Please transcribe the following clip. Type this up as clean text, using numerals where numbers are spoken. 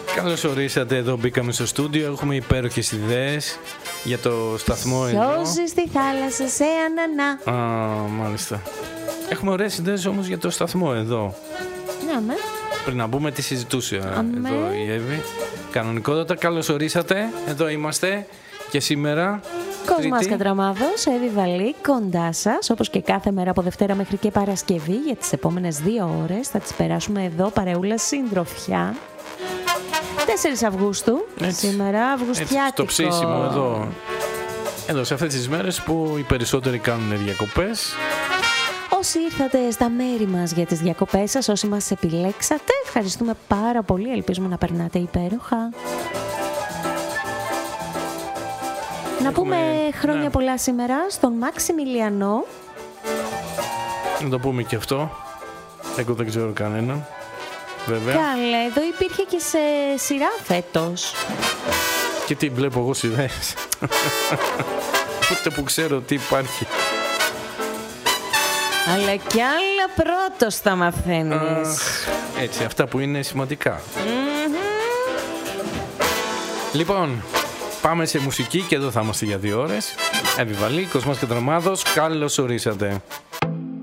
Καλώς ορίσατε, εδώ μπήκαμε στο στούντιο. Έχουμε υπέροχες ιδέες για το σταθμό εδώ. Σώζεις τη θάλασσα σε ανανά. Μάλιστα. Έχουμε ωραίες ιδέες όμως για το σταθμό εδώ. Ναι, με. Πριν να μπούμε τι συζητούσε εδώ η Εύη. Κανονικότατα, καλώς ορίσατε. Εδώ είμαστε και σήμερα. Κόσμας Κατραμάδος, Εύη Βαλή, κοντά σας, όπως και κάθε μέρα από Δευτέρα μέχρι και Παρασκευή. Για τις επόμενες 2 ώρες θα τις περάσουμε εδώ παρεούλα συντροφιά. 4 Αυγούστου, έτσι, σήμερα, αυγουστιάτικο. Έτσι, το ψήσιμο εδώ σε αυτές τις μέρες που οι περισσότεροι κάνουν διακοπές. Όσοι ήρθατε στα μέρη μας για τις διακοπές σας, όσοι μας επιλέξατε, ευχαριστούμε πάρα πολύ, ελπίζουμε να περνάτε υπέροχα. Να πούμε χρόνια πολλά σήμερα στον Μαξιμιλιανό. Να το πούμε και αυτό. Εγώ δεν ξέρω κανέναν. Βέβαια. Καλέ, εδώ υπήρχε και σε σειρά φέτος. Και τι βλέπω εγώ σειρές. Ούτε που ξέρω τι υπάρχει. Αλλά κι άλλα πρώτος θα μαθαίνεις. Έτσι, αυτά που είναι σημαντικά. Λοιπόν, πάμε σε μουσική και εδώ θα είμαστε για 2 ώρες. Εύη Βαλή, Κοσμάς Κατραμάδος, καλώς ορίσατε.